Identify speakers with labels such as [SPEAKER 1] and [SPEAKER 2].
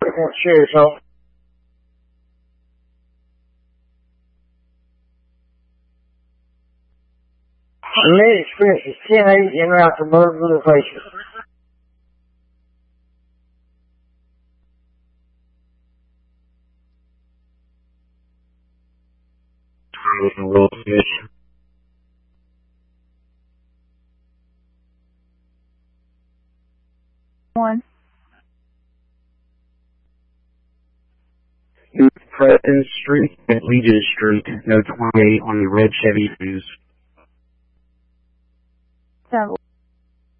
[SPEAKER 1] Cheers, y'all. The main experience is 10-8 en route to Murderville Glacier.
[SPEAKER 2] One.
[SPEAKER 3] Preston Street at Legis Street, no 28 on the red Chevy Cruze.
[SPEAKER 2] 7.